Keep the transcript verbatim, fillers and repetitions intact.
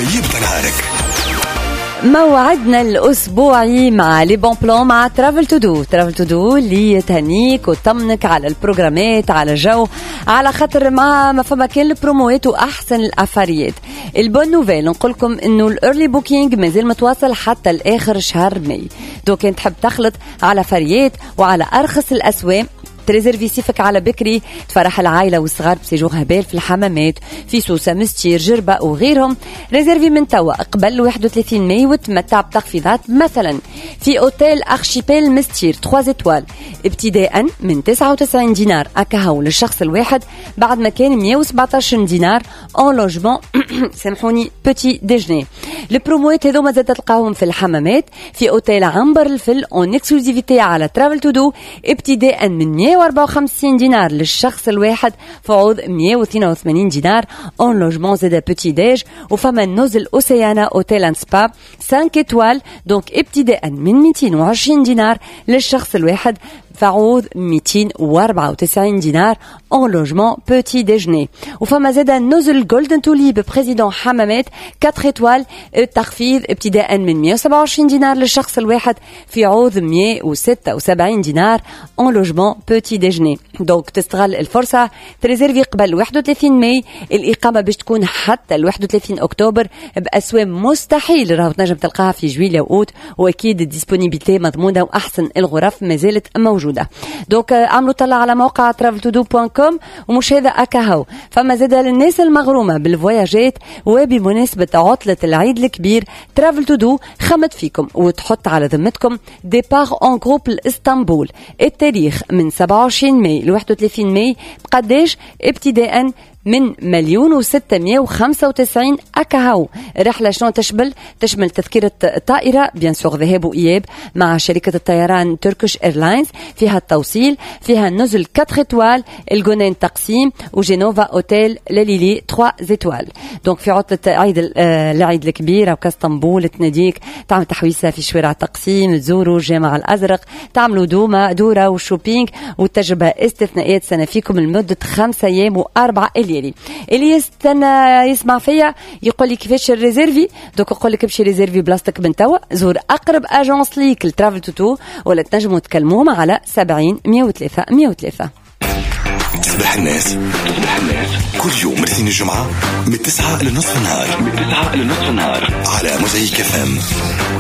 كيف نهارك. موعدنا الأسبوعي مع لي بون بلان مع ترافل تو دو. ترافل تو دو اللي يتهنيك وتطمنك على البروغرامات، على الجو، على خاطر مع ما فما كان البروموات وأحسن الأفاريات. البون نوفيل نقولكم إنه الأرلي بوكينج مازال متواصل حتى الآخر شهر ماي. دو كان تحب تخلط على فريات وعلى أرخص الأسواق، تريزرفي سيفك على بكري، تفرح العائلة والصغار بسيجور هبال في الحمامات في سوسة، مستير، جربة وغيرهم. ريزرفي من توا قبل واحد وثلاثين ماي وتمتع بتخفيضات، مثلا في اوتيل أرشيبيل مستير ثلاثة إتوال ابتداء من تسعة وتسعين دينار أكاهو للشخص الواحد، بعد ما كان مية وسبعطاش دينار اون لوجمون سامحوني بوتي ديجني. البروموات هذوما زاد تلقاهم في الحمامات في اوتيل عنبر الفل اون اكسكلوزيفيتي على ترافل تو دو ابتداء من مية وأربعة وخمسين دينار للشخص الواحد، فعوض مية واثنين وثمانين دينار اون لوجمون زاد بوتي ديج. وفما نزل اوسيانا اوتيل اند سبا خمسة إتوال دونك ابتداء من مئتين وعشرين دينار للشخص الواحد، فعوض مئتين وأربعة وتسعين دينار اون لوجمون بوتي ديجني. وفما زاد نزل جولدن توليب بريزيدون حمامات أربعة إتوال التخفيض ابتداء من مية وسبعة وعشرين دينار للشخص الواحد، في عوض مية وستة وسبعين دينار اون لوجمون بوتي ديجني. دونك تستغل الفرصة، تريزيرفي قبل واحد وثلاثين ماي، الإقامة باش تكون حتى ال واحد وثلاثين أكتوبر بأسوام مستحيل راهو تنجم تلقاها في جويليا وأوت، وأكيد الديسبونيبيتي مضمونة وأحسن الغرف ما زالت موجودة. دوك عملوا طلع على موقع ترافل تو دو دوت كوم. ومش هذا أكاهو، فما زاد للناس المغرومة بالفواياجات وبمناسبة عطلة العيد الكبير، ترافل تو دو خمت فيكم وتحط على ذمتكم ديبار اون جروب لإسطنبول التاريخ من سبعة وعشرين ماي ل واحد وثلاثين ماي بقداش؟ ابتداء من مليون وستمية وخمسة وتسعين أكاهو. رحلة شنو تشمل؟ تشمل تذكرة طائرة بيان سور ذهاب وإياب مع شركة الطيران تركيش إيرلاينز، فيها التوصيل، فيها نزل أربعة إتوال الجونين تقسيم، وجينوفا أوتيل لليلي ثلاثة إتوال. دونك في عطلة عيد العيد الكبير أو كاسطنبول تناديك تعمل تحويسة في شوارع تقسيم، تزوروا الجامع الأزرق، تعملوا دوما دورة وشوبينج وتجربة استثنائيات سنة فيكم لمدة خمسة أيام وأربعة اللي اللي يستنى يسمع فيا يقول لي كيفاش الريزيرفي. دوك نقول لك بشي ريزيرفي بلاصتك من توا، زور اقرب اجونس ليك لترافل تو تو، ولا تنجموا تكلموهم على سبعين مية وثلاثة مية وثلاثة. صباح الناس، صباح الناس كل يوم من الاثنين الجمعة من تسعة لنصف النهار، من تسعة لنصف النهار على موزايك اف ام.